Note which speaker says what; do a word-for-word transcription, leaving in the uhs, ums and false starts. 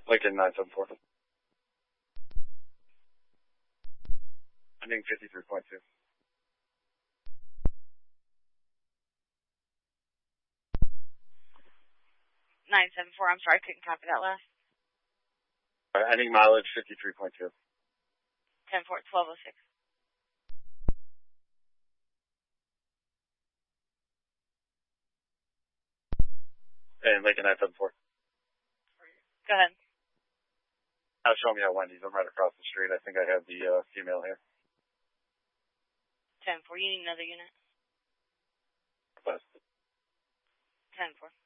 Speaker 1: Lincoln nine seven four. Ending fifty-three point two.
Speaker 2: nine seven four, I'm sorry, I couldn't copy that last.
Speaker 1: Uh, ending mileage fifty-three point two.
Speaker 2: ten four, twelve oh six.
Speaker 1: And Lincoln nine seven four.
Speaker 2: Go ahead.
Speaker 1: I was showing me at Wendy's. I'm right across the street. I think I have the uh, female here.
Speaker 2: ten four, you need another unit?
Speaker 1: Best.
Speaker 2: ten four.